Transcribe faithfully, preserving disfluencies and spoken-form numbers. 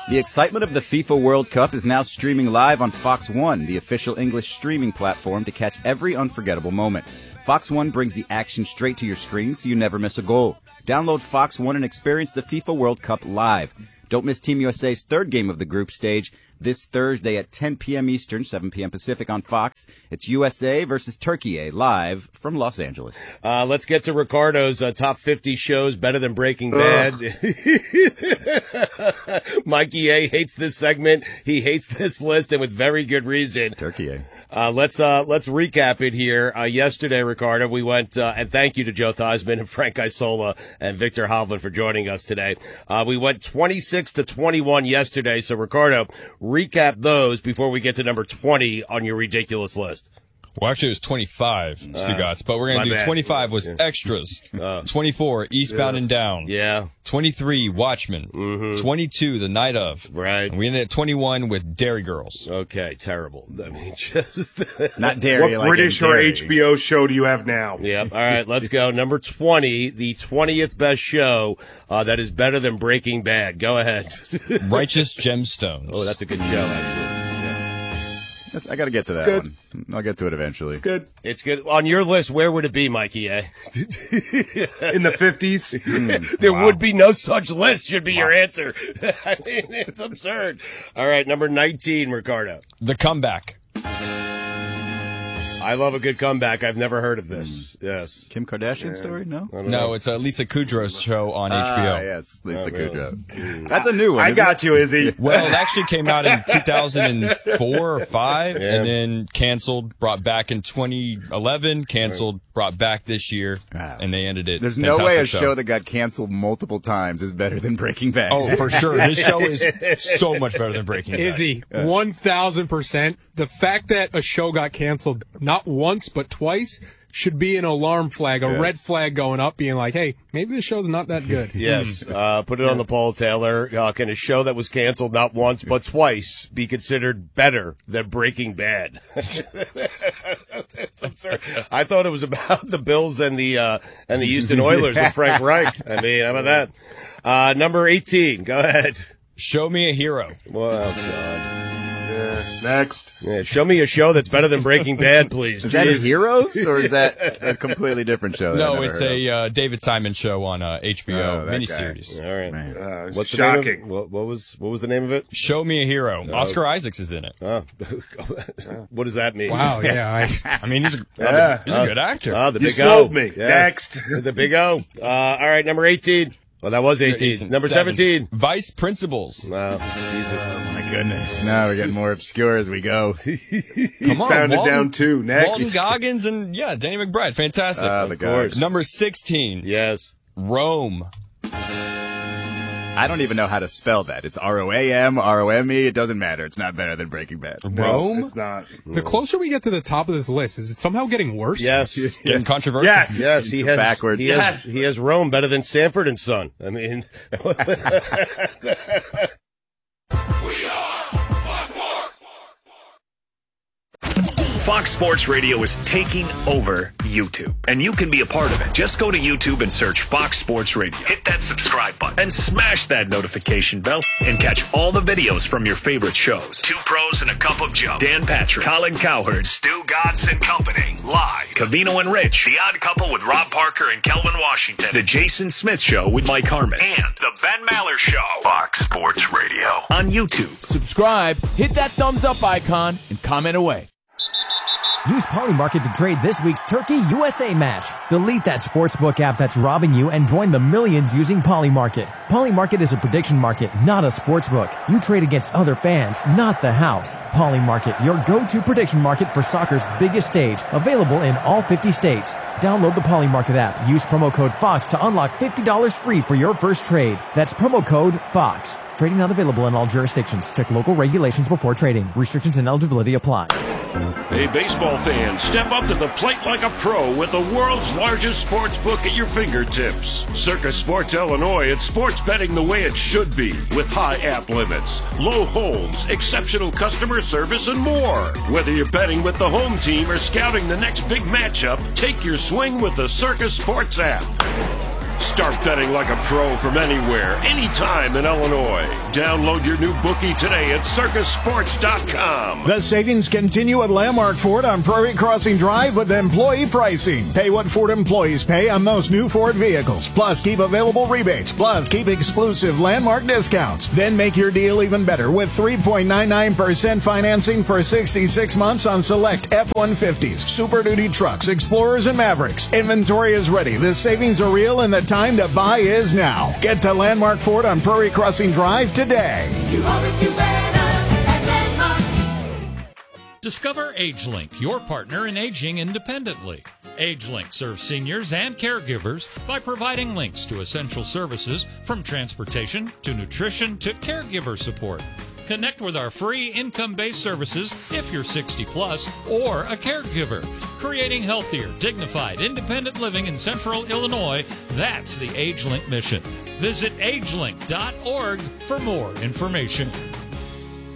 The excitement of the FIFA World Cup is now streaming live on Fox One, the official English streaming platform to catch every unforgettable moment. Fox One brings the action straight to your screen so you never miss a goal. Download Fox One and experience the FIFA World Cup live. Don't miss Team U S A's third game of the group stage this Thursday at ten p.m. Eastern, seven p.m. Pacific on Fox. It's U S A versus Turkey live from Los Angeles. Uh, let's get to Ricardo's uh, top fifty shows better than Breaking Bad. Mikey A hates this segment. He hates this list, and with very good reason. Turkey A. Uh, let's uh, let's recap it here. Uh, yesterday, Ricardo, we went, uh, and thank you to Joe Theismann and Frank Isola and Victor Hovland for joining us today. Uh, we went twenty-six to twenty-one yesterday. So, Ricardo, recap those before we get to number twenty on your ridiculous list. Well, actually, it was twenty-five, Stugatz, but we're going to do bad. twenty-five was Yeah. extras. Uh, twenty-four, Eastbound yeah. and Down. Yeah. twenty-three, Watchmen. Mm-hmm. twenty-two, The Night Of. Right. And we ended at twenty-one with Dairy Girls. Okay, terrible. I mean, just... Not dairy. What like British in or dairy. H B O show do you have now? Yep. All right, let's go. Number twenty, the twentieth best show uh, that is better than Breaking Bad. Go ahead. Righteous Gemstones. Oh, that's a good show, actually. I got to get to that good. one. I'll get to it eventually. Good. It's good. On your list, where would it be, Mikey? Eh? In the fifties? There would be no such list, should be your answer. I mean, it's absurd. All right, number nineteen, Ricardo. The Comeback. I love a good comeback. I've never heard of this. Yes. Kim Kardashian story? No? I don't No, know. it's a Lisa Kudrow's show on H B O. Ah, yes, Lisa Oh, really? Kudrow. That's a new one. I isn't got it? you, Izzy. Well, it actually came out in two thousand four or five, Yeah. and then canceled, brought back in twenty eleven, canceled, brought back this year, Wow. and they ended it. There's no way a Fantastic show that got canceled multiple times is better than Breaking Bad. Oh, for sure. This show is so much better than Breaking Bad. Izzy, one thousand percent. The fact that a show got canceled not once but twice should be an alarm flag, a Yes. red flag going up, being like, hey, maybe the show's not that good. Yes. Uh, put it on the poll, Taylor. Uh, can a show that was canceled not once but twice be considered better than Breaking Bad? It's absurd. I thought it was about the Bills and the uh, and the Houston Oilers with Frank Reich. I mean, how about that? Uh, number eighteen. Go ahead. Show Me a Hero. Well, God. Yeah. Next. Yeah, show me a show that's better than Breaking Bad, please. Is that Jeez. Heroes, or is that a completely different show? that I've No, never it's heard a uh, David Simon show on uh, H B O Oh, that miniseries. All right. Man. Uh, What's the shocking. name of it? What, what was what was the name of it? Show Me a Hero. Oscar Isaacs is in it. Oh. What does that mean? Wow, yeah. I, I mean, he's a, Yeah. he's a good actor. Ah, the You big sold O. me. Yes. Next. The big O. Uh, all right, number eighteen. Well, that was eighteen. eighteen. Number Seven. seventeen. Vice Principals. Wow, Jesus. Oh, my goodness. Now we're getting more obscure as we go. Come on, Bound it Walton- down too. Next. Walton Goggins and, yeah, Danny McBride. Fantastic. Uh, the Of course. guys. Number sixteen. Yes. Rome. I don't even know how to spell that. It's R O A M, R O M E. It doesn't matter. It's not better than Breaking Bad. Rome? It's not. the closer we get to the top of this list, is it somehow getting worse? Yes. Getting controversial. Yes. Yes, he has Backwards. He Yes. has, he has Rome better than Sanford and Son. I mean, Fox Sports Radio is taking over YouTube, and you can be a part of it. Just go to YouTube and search Fox Sports Radio. Hit that subscribe button and smash that notification bell and catch all the videos from your favorite shows. Two Pros and a Cup of Joe. Dan Patrick, Colin Cowherd, Stu Gatz and Company. Live. Cavino and Rich. The Odd Couple with Rob Parker and Kelvin Washington. The Jason Smith Show with Mike Harmon. And The Ben Maller Show. Fox Sports Radio on YouTube. Subscribe, hit that thumbs up icon, and comment away. Use Polymarket to trade this week's Turkey U S A match. Delete that sportsbook app that's robbing you and join the millions using Polymarket. Polymarket is a prediction market, not a sportsbook. You trade against other fans, not the house. Polymarket, your go-to prediction market for soccer's biggest stage. Available in all fifty states. Download the Polymarket app. Use promo code FOX to unlock fifty dollars free for your first trade. That's promo code FOX. Trading not available in all jurisdictions. Check local regulations before trading. Restrictions and eligibility apply. Hey, baseball fans, step up to the plate like a pro with the world's largest sports book at your fingertips. Circa Sports Illinois, it's sports betting the way it should be, with high app limits, low holds, exceptional customer service, and more. Whether you're betting with the home team or scouting the next big matchup, take your swing with the Circa Sports app. Start betting like a pro from anywhere, anytime in Illinois. Download your new bookie today at circus sports dot com. The savings continue at Landmark Ford on Prairie Crossing Drive with employee pricing. Pay what Ford employees pay on most new Ford vehicles. Plus, keep available rebates. Plus, keep exclusive Landmark discounts. Then make your deal even better with three point nine nine percent financing for sixty-six months on select F one fifties, Super Duty trucks, Explorers, and Mavericks. Inventory is ready. The savings are real, and the time to buy is now. Get to Landmark Ford on Prairie Crossing Drive today. You always do better at Landmark. Discover AgeLink, your partner in aging independently. AgeLink serves seniors and caregivers by providing links to essential services from transportation to nutrition to caregiver support. Connect with our free income-based services if you're sixty plus or a caregiver. Creating healthier, dignified, independent living in central Illinois, that's the AgeLink mission. Visit agelink dot org for more information.